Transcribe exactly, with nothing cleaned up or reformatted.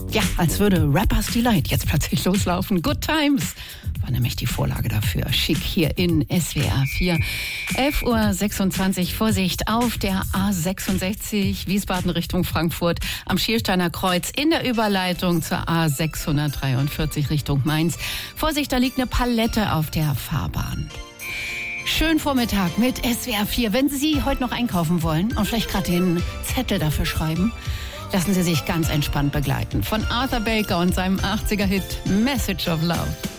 Ja, als würde Rappers Delight jetzt plötzlich loslaufen. Good Times war nämlich die Vorlage dafür. Schick hier in S W R vier. elf Uhr sechsundzwanzig, Vorsicht auf der A sechsundsechzig, Wiesbaden Richtung Frankfurt, am Schiersteiner Kreuz in der Überleitung zur A sechshundertdreiundvierzig Richtung Mainz. Vorsicht, da liegt eine Palette auf der Fahrbahn. Schönen Vormittag mit S W R vier. Wenn Sie heute noch einkaufen wollen und vielleicht gerade den Zettel dafür schreiben, lassen Sie sich ganz entspannt begleiten von Arthur Baker und seinem achtziger Hit Message of Love.